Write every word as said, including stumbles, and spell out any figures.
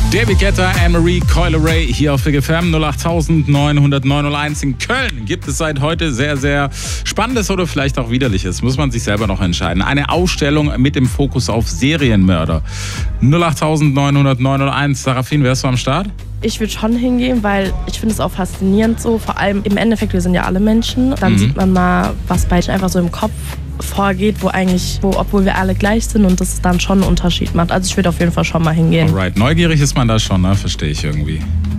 David Guetta, Anne-Marie Coyle-Ray hier auf W G F M. null acht neun null null neun null eins in Köln gibt es seit heute sehr, sehr Spannendes oder vielleicht auch Widerliches. Muss man sich selber noch entscheiden. Eine Ausstellung mit dem Fokus auf Serienmörder. null acht neun null null neun null eins. Sarafin, wärst du am Start? Ich würde schon hingehen, weil ich finde es auch faszinierend so. Vor allem im Endeffekt, wir sind ja alle Menschen. Dann mhm. sieht man mal, was bei einfach so im Kopf vorgeht, wo eigentlich, wo, obwohl wir alle gleich sind und das dann schon einen Unterschied macht. Also ich würde auf jeden Fall schon mal hingehen. Alright, neugierig ist man da schon, ne? Verstehe ich irgendwie.